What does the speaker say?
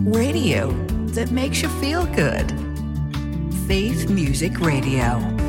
Radio that makes you feel good. Faith Music Radio.